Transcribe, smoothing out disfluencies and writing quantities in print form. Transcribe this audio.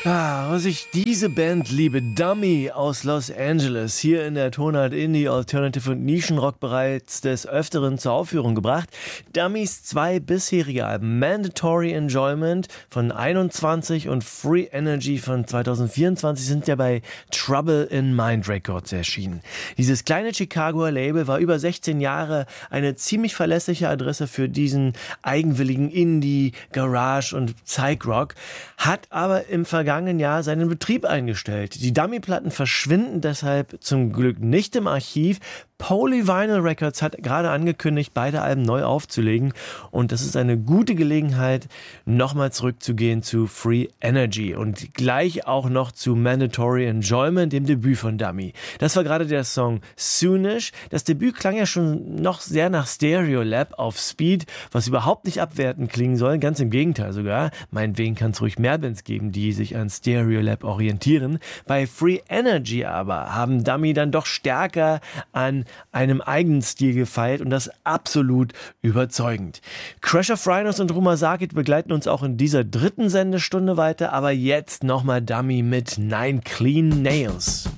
Was ich diese Band liebe, Dummy aus Los Angeles, hier in der Tonart Indie, Alternative und Nischenrock bereits des Öfteren zur Aufführung gebracht. Dummys 2 bisherige Alben, Mandatory Enjoyment von 21 und Free Energy von 2024 sind ja bei Trouble in Mind Records erschienen. Dieses kleine Chicagoer Label war über 16 Jahre eine ziemlich verlässliche Adresse für diesen eigenwilligen Indie, Garage und Psych-Rock, hat aber im vergangenen Jahr seinen Betrieb eingestellt. Die Dummy-Platten verschwinden deshalb zum Glück nicht im Archiv. Polyvinyl Records hat gerade angekündigt, beide Alben neu aufzulegen und das ist eine gute Gelegenheit, nochmal zurückzugehen zu Free Energy und gleich auch noch zu Mandatory Enjoyment, dem Debüt von Dummy. Das war gerade der Song Soonish. Das Debüt klang ja schon noch sehr nach Stereolab auf Speed, was überhaupt nicht abwertend klingen soll, ganz im Gegenteil sogar. Meinetwegen kann es ruhig mehr Bands geben, die sich an Stereolab orientieren. Bei Free Energy aber haben Dummy dann doch stärker an einem eigenen Stil gefeilt und das absolut überzeugend. Crash of Rhinos und Rumor Sakit begleiten uns auch in dieser dritten Sendestunde weiter, aber jetzt nochmal Dummy mit 9 Clean Nails.